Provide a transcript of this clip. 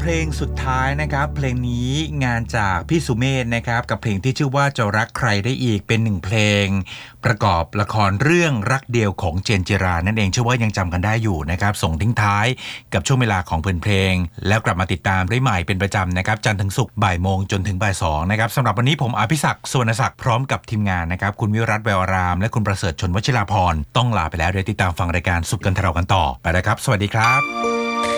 เพลงสุดท้ายนะครับเพลงนี้งานจากพี่สุเมธนะครับกับเพลงที่ชื่อว่าจะรักใครได้อีกเป็นหนึ่งเพลงประกอบละครเรื่องรักเดียวของเจนจิรานั่นเองเชื่อว่ายังจำกันได้อยู่นะครับส่งทิ้งท้ายกับช่วงเวลาของเพลงแล้วกลับมาติดตามได้ใหม่เป็นประจำนะครับจันทร์ถึงศุกร์บ่ายโมงจนถึงบ่ายสองนะครับสำหรับวันนี้ผมอภิศักดิ์สุวรรณศักดิ์พร้อมกับทีมงานนะครับคุณวิรัตแววอารามและคุณประเสริฐชนวชิราพรต้องลาไปแล้วเดี๋ยวติดตามฟังรายการสุขกันทเรากันต่อไปนะครับสวัสดีครับ